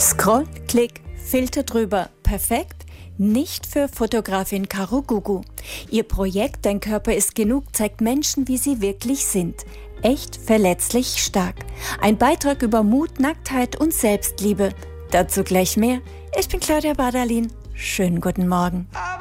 Scroll, Klick, Filter drüber. Perfekt? Nicht für Fotografin Caro Gugu. Ihr Projekt Dein Körper ist genug zeigt Menschen, wie sie wirklich sind. Echt, verletzlich, stark. Ein Beitrag über Mut, Nacktheit und Selbstliebe. Dazu gleich mehr. Ich bin Claudia Badalin. Schönen guten Morgen.